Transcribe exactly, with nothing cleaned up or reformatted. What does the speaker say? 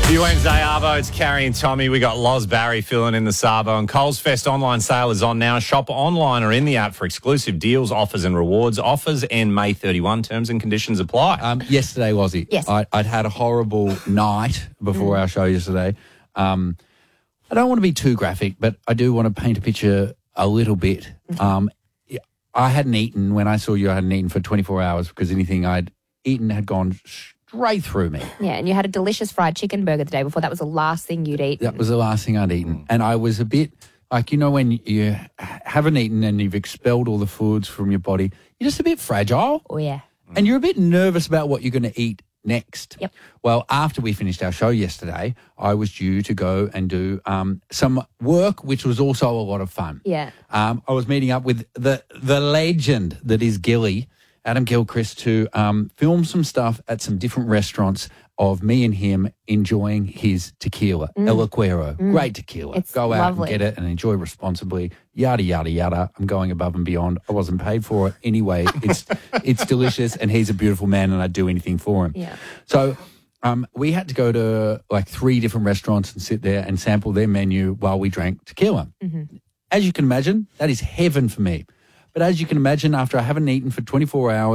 The Wednesday Arvo, it's Carrie and Tommy. We got Loz Barry filling in the Sabo, and Coles Fest online sale is on now. Shop online or in the app for exclusive deals, offers and rewards. Offers end May thirty-first. Terms and conditions apply. Um, yesterday, was it? Yes. I, I'd had a horrible night before mm. our show yesterday. Um, I don't want to be too graphic, but I do want to paint a picture a little bit. Mm-hmm. Um, I hadn't eaten, when I saw you, I hadn't eaten for twenty-four hours because anything I'd eaten had gone straight through me. Yeah, and you had a delicious fried chicken burger the day before. That was the last thing you'd eat. That was the last thing I'd eaten. And I was a bit, like, you know, when you haven't eaten and you've expelled all the foods from your body, you're just a bit fragile. Oh, yeah. And you're a bit nervous about what you're going to eat next. Yep. Well, after we finished our show yesterday, I was due to go and do um, some work, which was also a lot of fun. Yeah. Um, I was meeting up with the the legend that is Gilly, Adam Gilchrist, to um, film some stuff at some different restaurants of me and him enjoying his tequila, mm. El Acuero. Mm. Great tequila. It's Go out lovely. and get it and enjoy responsibly. Yada, yada, yada. I'm going above and beyond. I wasn't paid for it anyway. It's it's delicious, and he's a beautiful man, and I'd do anything for him. Yeah. So um, we had to go to like three different restaurants and sit there and sample their menu while we drank tequila. Mm-hmm. As you can imagine, that is heaven for me. But as you can imagine, after I haven't eaten for twenty-four hours,